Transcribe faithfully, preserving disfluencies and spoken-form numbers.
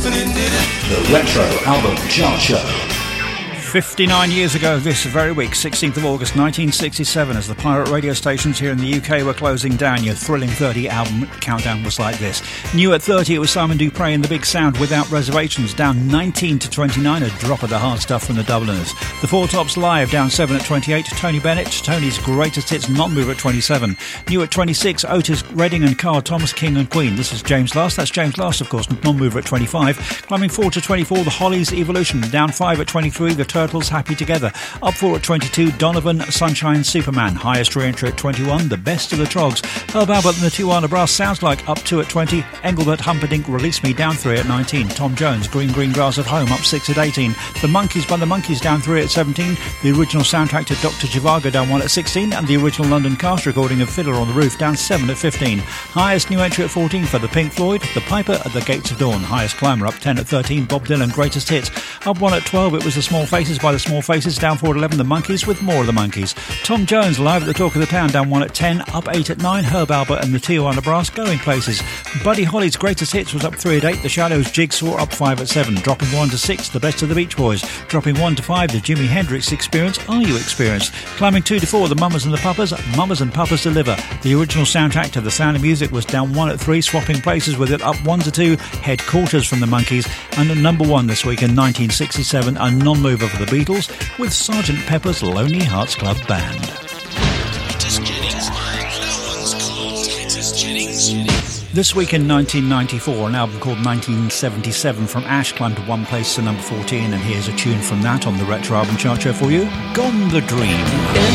The Retro Album Chart Show. fifty-nine years ago this very week, sixteenth of August nineteen sixty-seven, as the pirate radio stations here in the U K were closing down, your thrilling thirty album countdown was like this. New at thirty, it was Simon Dupree and the Big Sound, Without Reservations, down nineteen to twenty-nine, a drop of the hard stuff from the Dubliners. The Four Tops Live, down seven at twenty-eight, Tony Bennett, Tony's Greatest Hits Non-Move at twenty-seven. New at twenty-six, Otis Redding and Carl Thomas, King and Queen. This is James Last, that's James Last, of course, Non-Mover at twenty-five. Climbing four to twenty-four, The Hollies, Evolution, down five at twenty-three, The Turtles, Happy Together. Up four at twenty-two, Donovan, Sunshine Superman. Highest re-entry at twenty-one, The Best of the Trogs. Herb Albert and the Tijuana Brass, Sounds Like, up two at twenty. Engelbert Humperdinck, Release Me, down three at nineteen. Tom Jones, Green Green Grass at Home, up six at eighteen. The Monkees by the Monkees, down three at seventeen. The original soundtrack to Doctor Zhivago, down one at sixteen. And the original London cast recording of Fiddler on the Roof, down seven at fifteen. Highest new entry at fourteen for the Pink Floyd, The Piper at the Gates of Dawn. Highest climber, up ten at thirteen. Bob Dylan, Greatest Hits. Up one at twelve, it was The Small Faces by the Small Faces, down four at eleven, The Monkees with More of the Monkees. Tom Jones, Live at the Talk of the Town, down one at ten, up eight at nine, Herb Albert and the Tijuana Brass, Going Places. Buddy Holly's Greatest Hits was up three at eight, The Shadows' Jigsaw, up five at seven, dropping one to six, The Best of the Beach Boys, dropping one to five, The Jimi Hendrix Experience, Are You Experienced? Climbing two to four, The Mamas and the Papas, Mamas and Papas Deliver. The original soundtrack to The Sound of Music was down one at three, swapping places with it, up one to two, Headquarters from the Monkees, and at number one this week in nineteen sixty-seven, a non-mover for the Beatles, with Sergeant Pepper's Lonely Hearts Club Band. Titus Jennings. No one's called Titus Jennings. This week in nineteen ninety-four, an album called nineteen seventy-seven from Ash climbed to one place to number fourteen, and here's a tune from that on the Retro Album Chart Show for you, Gone the Dream.